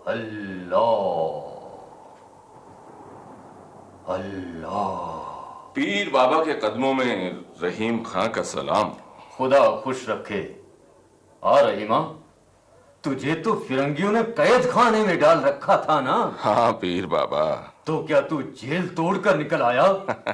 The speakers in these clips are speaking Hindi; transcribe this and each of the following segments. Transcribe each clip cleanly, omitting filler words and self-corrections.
अल्लाह अल्लाह। पीर बाबा के कदमों में रहीम खां का सलाम। खुदा खुश रखे। आ रहीमा, तुझे तो फिरंगियों ने कैद खाने में डाल रखा था ना? हाँ पीर बाबा। तो क्या तू जेल तोड़कर निकल आया?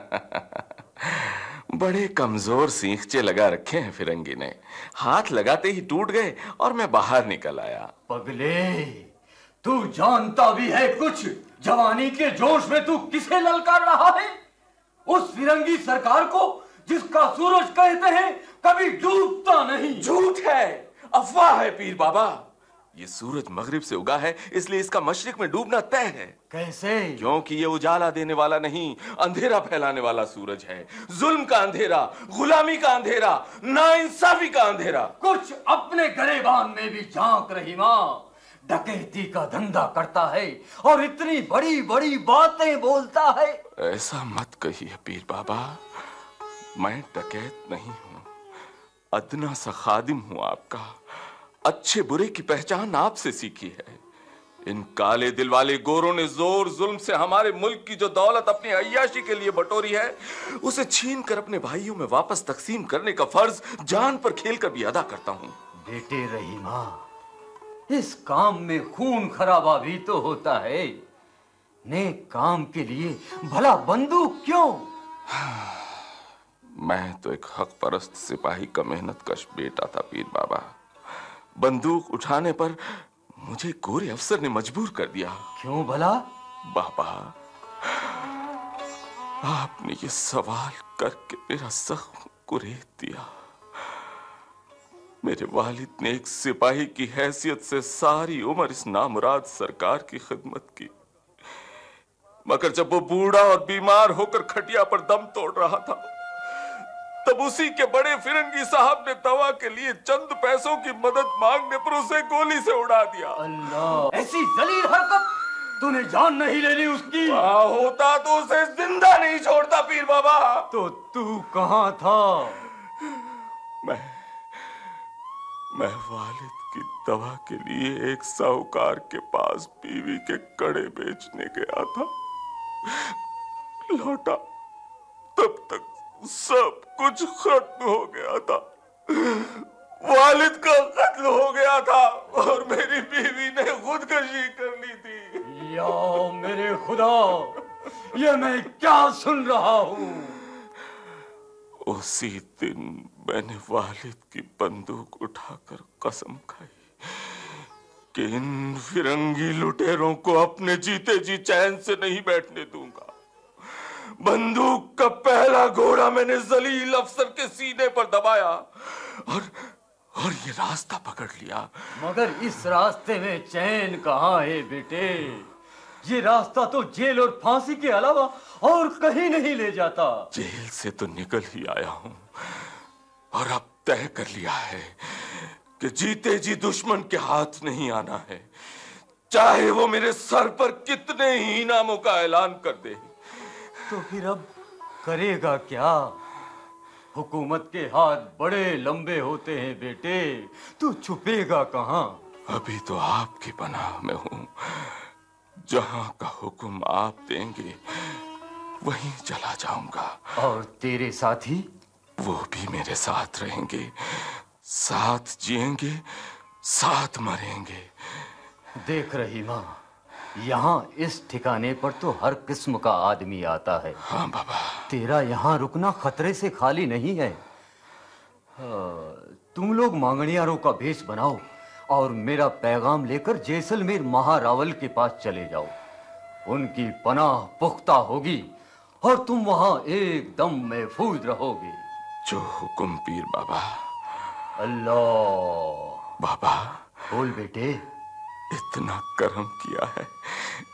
बड़े कमजोर सींखचे लगा रखे हैं फिरंगी ने, हाथ लगाते ही टूट गए और मैं बाहर निकल आया। पगले, तू जानता भी है कुछ? जवानी के जोश में तू किसे ललकार रहा है? उस फिरंगी सरकार को जिसका सूरज कहते हैं कभी डूबता नहीं। झूठ है, अफवाह है पीर बाबा। ये सूरज मगरिब से उगा है, इसलिए इसका मशरिक में डूबना तय है। कैसे? क्योंकि ये उजाला देने वाला नहीं, अंधेरा फैलाने वाला सूरज है। जुल्म का अंधेरा, गुलामी का अंधेरा, नाइंसाफी का अंधेरा। कुछ अपने गरेबान में भी झांक रहीमा। डकैती का धंधा करता है और इतनी बड़ी बड़ी बातें बोलता है। ऐसा मत कहिए पीर बाबा, मैं डकैत नहीं हूं, अदना सा खादिम हूं आपका। अच्छे बुरे की पहचान आपसे सीखी है। इन काले दिल वाले गोरों ने जोर जुल्म से हमारे मुल्क की जो दौलत अपनी अय्याशी के लिए बटोरी है, उसे छीन कर अपने भाइयों में वापस तकसीम करने का फर्ज जान पर खेलकर भी अदा करता हूं। बेटे रहीमा, इस काम में खून खराबा भी तो होता है। नेक काम के लिए भला बंदूक क्यों? मैं तो एक हक परस्त सिपाही का मेहनत कश बेटा था पीर बाबा। बंदूक उठाने पर मुझे गोरे अफसर ने मजबूर कर दिया। क्यों भला? बाबा, आपने ये सवाल करके मेरा जख्म कुरेद दिया। मेरे वालिद ने एक सिपाही की हैसियत से सारी उम्र इस नामुराद सरकार की खिदमत की, मगर जब वो बूढ़ा और बीमार होकर खटिया पर दम तोड़ रहा था, तब उसी के बड़े फिरंगी साहब ने दवा के लिए चंद पैसों की मदद मांगने पर उसे गोली से उड़ा दिया। अल्लाह, ऐसी जलील हरकत तूने जान नहीं लेनी उसकी। होता तो उसे जिंदा नहीं छोड़ता पीर बाबा। तो तू कहां था? मैं वालिद की दवा के लिए एक साहूकार के पास बीवी के कड़े बेचने गया था। लौटा तब तक सब कुछ खत्म हो गया था। वालिद का कत्ल हो गया था और मेरी बीवी ने खुदकशी कर ली थी। या मेरे खुदा, ये मैं क्या सुन रहा हूँ? उसी दिन मैंने वालिद की बंदूक उठाकर कसम खाई कि इन फिरंगी लुटेरों को अपने जीते जी चैन से नहीं बैठने दूंगा। बंदूक का पहला घोड़ा मैंने जलील अफसर के सीने पर दबाया और ये रास्ता पकड़ लिया। मगर इस रास्ते में चैन कहाँ है बेटे? ये रास्ता तो जेल और फांसी के अलावा और कहीं नहीं ले जाता। जेल से तो निकल ही आया हूं और अब तय कर लिया है कि जीते जी दुश्मन के हाथ नहीं आना है, चाहे वो मेरे सर पर कितने ही इनामों का ऐलान कर दे। तो फिर अब करेगा क्या? हुकूमत के हाथ बड़े लंबे होते हैं बेटे, तू छुपेगा कहाँ? अभी तो आपकी पनाह में हूं, जहां का हुक्म आप देंगे वहीं चला जाऊंगा। और तेरे साथी? वो भी मेरे साथ रहेंगे, साथ जिएंगे, साथ मरेंगे। देख रहीमा, यहाँ इस ठिकाने पर तो हर किस्म का आदमी आता है। हाँ बाबा। तेरा यहाँ रुकना खतरे से खाली नहीं है। तुम लोग मांगणियारों का भेष बनाओ और मेरा पैगाम लेकर जैसलमेर महारावल के पास चले जाओ। उनकी पनाह पुख्ता होगी और तुम वहां एकदम महफूज रहोगे। जो हुक्म पीर बाबा। अल्लाह। बाबा। बोल बेटे। इतना करम किया है,